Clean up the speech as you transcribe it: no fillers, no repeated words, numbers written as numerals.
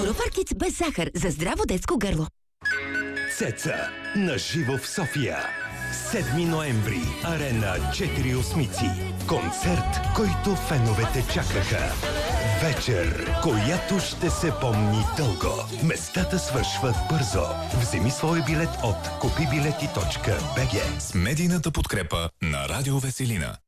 Нофаркиц без захар за здраво детско гърло. Цеца на живо в София. 7 ноември. Арена 4 осмици. Концерт, който феновете чакаха. Вечер, която ще се помни дълго. Местата свършват бързо. Вземи свой билет от купибилети.bg. С медийната подкрепа на Радио Веселина.